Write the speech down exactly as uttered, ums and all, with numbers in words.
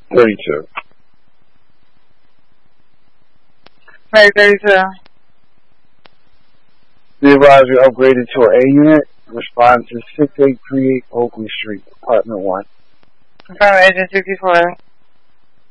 thirty-two. Right, thirty-two. The advisor upgraded to an A unit. Respond to six eight three eight Oakley Street, Apartment one. From Agent sixty-four.